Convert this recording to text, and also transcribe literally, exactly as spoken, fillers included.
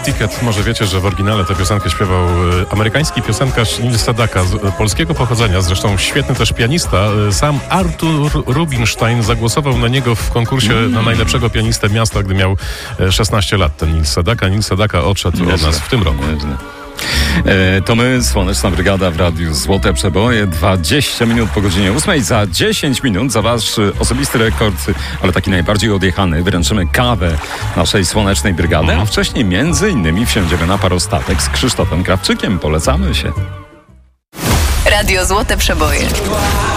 Ticket. Może wiecie, że w oryginale tę piosenkę śpiewał amerykański piosenkarz Neil Sedaka z polskiego pochodzenia, zresztą świetny też pianista. Sam Artur Rubinstein zagłosował na niego w konkursie mm. na najlepszego pianistę miasta, gdy miał szesnaście lat. Ten Neil Sedaka. Neil Sedaka odszedł Nieźle. od nas w tym roku. Nieźle. E, to my, Słoneczna Brygada w Radiu Złote Przeboje. dwadzieścia minut po godzinie ósmej. Za dziesięć minut za wasz osobisty rekord, ale taki najbardziej odjechany, wręczymy kawę naszej Słonecznej Brygady, mm. a wcześniej między innymi wsiądziemy na parostatek z Krzysztofem Krawczykiem. Polecamy się. Radio Złote Przeboje.